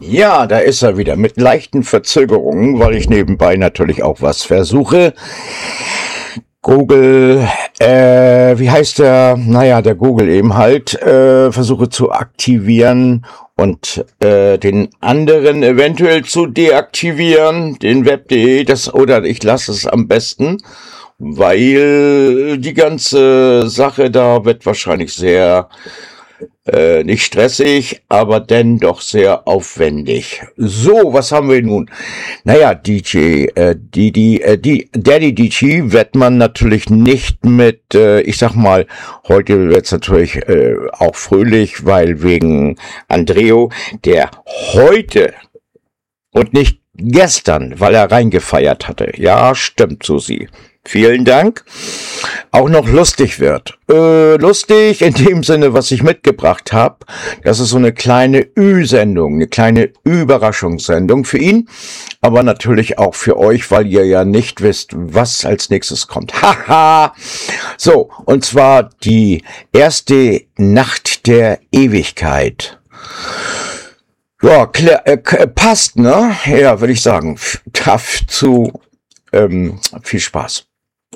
Ja, da ist er wieder mit leichten Verzögerungen, weil ich nebenbei natürlich auch was versuche. Google, wie heißt der? Naja, der Google eben halt, versuche zu aktivieren und den anderen eventuell zu deaktivieren, den Web.de, oder ich lasse es am besten, weil die ganze Sache da wird wahrscheinlich sehr nicht stressig, aber dennoch sehr aufwendig. So, was haben wir nun? Naja, Daddy DJ wird man natürlich nicht mit, ich sag mal, heute wird's natürlich auch fröhlich, weil wegen Andreo, der heute und nicht gestern, weil er reingefeiert hatte. Ja, stimmt, Susi. Vielen Dank. Auch noch lustig wird. Lustig in dem Sinne, was ich mitgebracht habe. Das ist so eine kleine Ü-Sendung, eine kleine Überraschungssendung für ihn, aber natürlich auch für euch, weil ihr ja nicht wisst, was als nächstes kommt. Haha! So, und zwar die erste Nacht der Ewigkeit. Ja, passt, ne? Ja, würde ich sagen. Dazu viel Spaß.